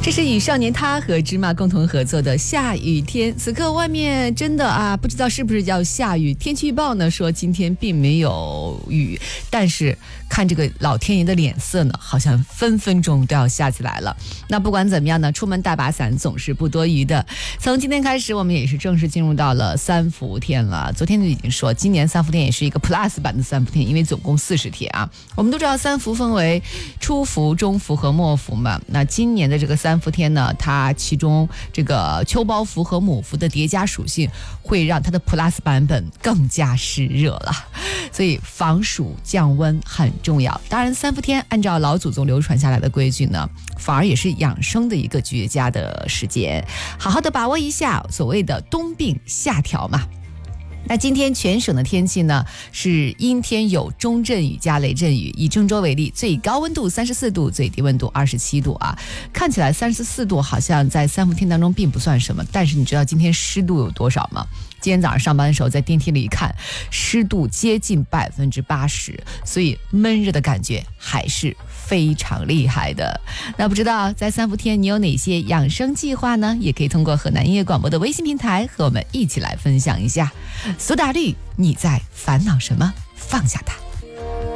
这是与少年他和芝麻共同合作的下雨天，此刻外面真的不知道是不是要下雨。天气预报呢说今天并没有雨，但是看这个老天爷的脸色呢，好像分分钟都要下起来了。那不管怎么样呢，出门带把伞总是不多余的。从今天开始，我们也是正式进入到了三伏天了。昨天就已经说，今年三伏天也是一个 plus 版的三伏天，因为总共40天啊。我们都知道三伏分为初伏、中伏和末伏嘛。那今年的这个三伏天呢，它其中这个秋包伏和母伏的叠加属性会让它的 plus 版本更加湿热了，所以防暑降温很重要。当然三伏天按照老祖宗流传下来的规矩呢，反而也是养生的一个绝佳的时间，好好的把握一下所谓的冬病夏调嘛。那今天全省的天气呢是阴天有中阵雨加雷阵雨。以郑州为例，最高温度34度，最低温度27度啊。看起来34度好像在三伏天当中并不算什么，但是你知道今天湿度有多少吗？今天早上上班的时候在电梯里一看，湿度接近80%，所以闷热的感觉还是非常厉害的。那不知道在三伏天你有哪些养生计划呢？也可以通过河南音乐广播的微信平台和我们一起来分享一下。苏打绿，你在烦恼什么？放下它。